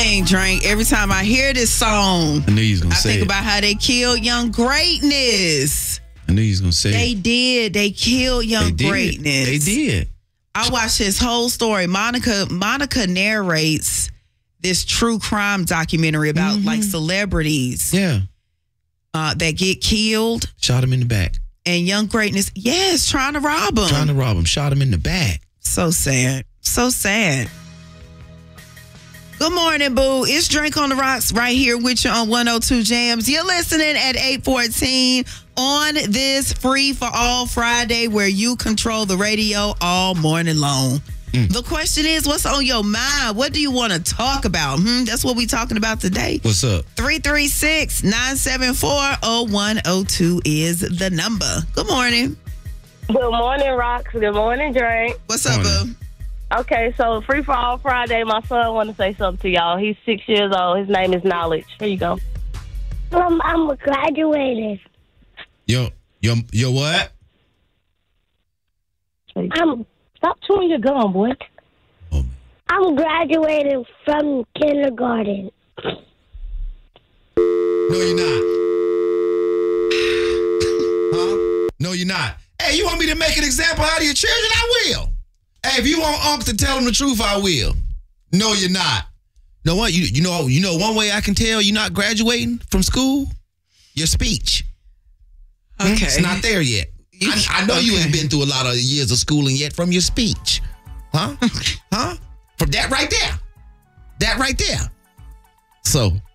thing, Drink. Every time I hear this song, I knew you was gonna say think it. about how they killed Young Greatness. I knew you was gonna say They it. did. They killed Young Greatness. They did. I watched his whole story. Monica narrates this true crime documentary about like celebrities Yeah. that get killed. Shot him in the back. And Young Greatness, yes, trying to rob him. Trying to rob him. Shot him in the back. So sad. So sad. Good morning, boo. It's Drink on the Rocks right here with you on 102 Jams. You're listening at 814 on this Free for All Friday where you control the radio all morning long. The question is, what's on your mind? What do you want to talk about? That's what we're talking about today. What's up? 336-974-0102 is the number. Good morning. Good morning, Rocks. Good morning, Drake. What's up, boo? Okay, so Free for All Friday, my son want to say something to y'all. He's 6 years old. His name is Knowledge. Here you go. I'm graduated. Yo, what? Stop chewing your gum, boy. Oh, I'm graduating from kindergarten. no, you're not. Huh? No, you're not. Hey, you want me to make an example out of your children? I will. Hey, if you want Unc to tell them the truth, I will. No, you're not. You know what? You know one way I can tell you're not graduating from school? Your speech. Okay. It's not there yet. I know you ain't been through a lot of years of schooling yet from your speech. Huh? Huh? From that right there. That right there. So,